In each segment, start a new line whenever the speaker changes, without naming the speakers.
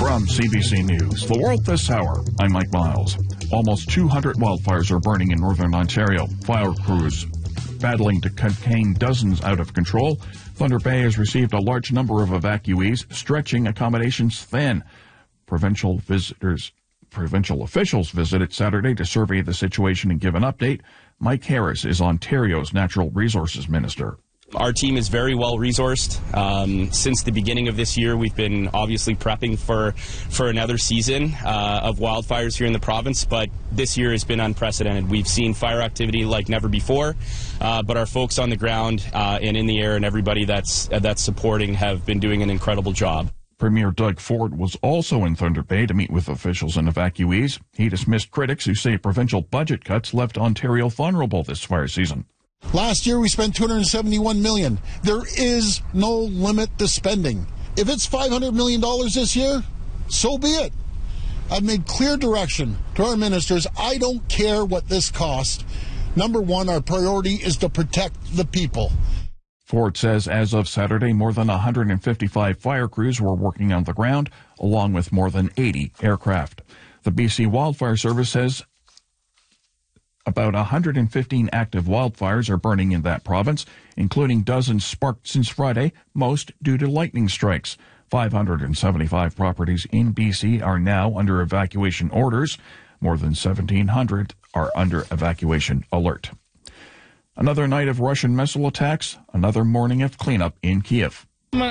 From CBC News, The World This Hour, I'm Mike Miles. Almost 200 wildfires are burning in northern Ontario. Fire crews battling to contain dozens out of control. Thunder Bay has received a large number of evacuees, stretching accommodations thin. Provincial officials visited Saturday to survey the situation and give an update. Mike Harris is Ontario's Natural Resources Minister.
Our team is very well resourced. Since the beginning of this year, we've been obviously prepping for another season of wildfires here in the province, but this year has been unprecedented. We've seen fire activity like never before, but our folks on the ground and in the air and everybody that's supporting have been doing an incredible job.
Premier Doug Ford was also in Thunder Bay to meet with officials and evacuees. He dismissed critics who say provincial budget cuts left Ontario vulnerable this fire season.
Last year we spent $271 million. There is no limit to spending. If it's $500 million this year, so be it. I've made clear direction to our ministers. I don't care what this costs. Number one, our priority is to protect the people.
Ford says as of Saturday, more than 155 fire crews were working on the ground, along with more than 80 aircraft. The BC Wildfire Service says about 115 active wildfires are burning in that province, including dozens sparked since Friday, most due to lightning strikes. 575 properties in BC are now under evacuation orders. More than 1,700 are under evacuation alert. Another night of Russian missile attacks, another morning of cleanup in Kiev.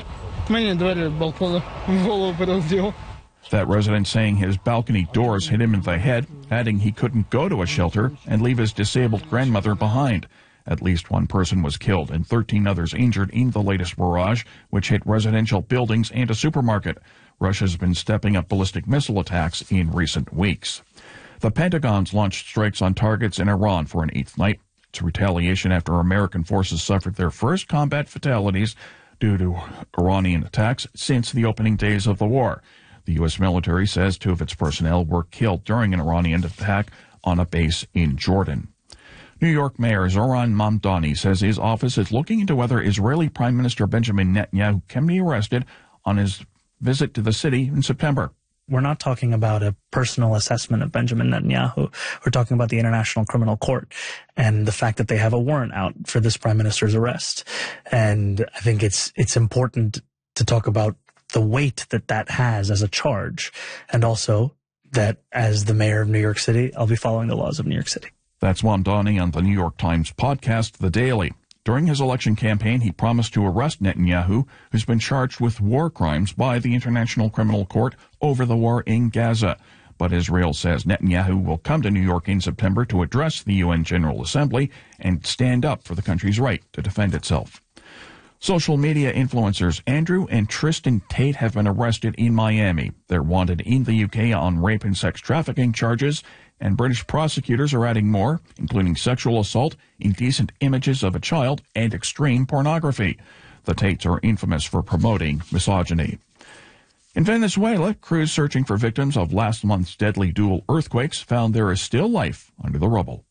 That resident saying his balcony doors hit him in the head, adding he couldn't go to a shelter and leave his disabled grandmother behind. At least one person was killed and 13 others injured in the latest barrage, which hit residential buildings and a supermarket. Russia's been stepping up ballistic missile attacks in recent weeks. The Pentagon's launched strikes on targets in Iran for an eighth night. It's retaliation after American forces suffered their first combat fatalities due to Iranian attacks since the opening days of the war. The U.S. military says 2 of its personnel were killed during an Iranian attack on a base in Jordan. New York Mayor Zoran Mamdani says his office is looking into whether Israeli Prime Minister Benjamin Netanyahu can be arrested on his visit to the city in September.
We're not talking about a personal assessment of Benjamin Netanyahu. We're talking about the International Criminal Court and the fact that they have a warrant out for this prime minister's arrest. And I think it's important to talk about the weight that has as a charge, and also that as the mayor of New York City, I'll be following the laws of New York City.
That's Mamdani on the New York Times podcast, The Daily. During his election campaign, he promised to arrest Netanyahu, who's been charged with war crimes by the International Criminal Court over the war in Gaza. But Israel says Netanyahu will come to New York in September to address the UN General Assembly and stand up for the country's right to defend itself. Social media influencers Andrew and Tristan Tate have been arrested in Miami. They're wanted in the UK on rape and sex trafficking charges, and British prosecutors are adding more, including sexual assault, indecent images of a child, and extreme pornography. The Tates are infamous for promoting misogyny. In Venezuela, crews searching for victims of last month's deadly dual earthquakes found there is still life under the rubble.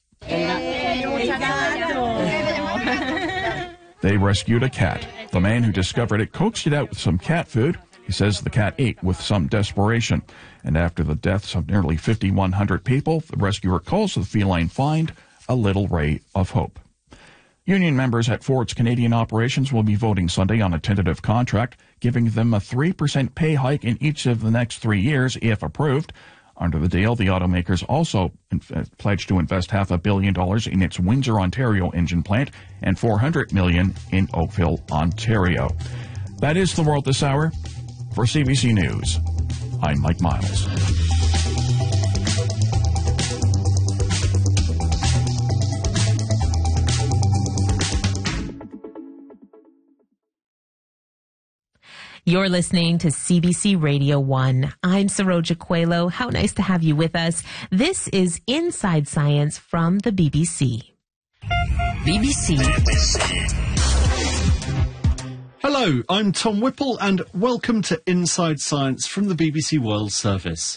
They rescued a cat. The man who discovered it coaxed it out with some cat food. He says the cat ate with some desperation. And after the deaths of nearly 5,100 people, the rescuer calls the feline find a little ray of hope. Union members at Ford's Canadian operations will be voting Sunday on a tentative contract, giving them a 3% pay hike in each of the next 3 years if approved. Under the deal, the automakers also pledged to invest $500 million in its Windsor, Ontario engine plant and $400 million in Oakville, Ontario. That is The World This Hour. For CBC News, I'm Mike Miles.
You're listening to CBC Radio 1. I'm Saroja Coelho. How nice to have you with us. This is Inside Science from the BBC. BBC.
Hello, I'm Tom Whipple and welcome to Inside Science from the BBC World Service.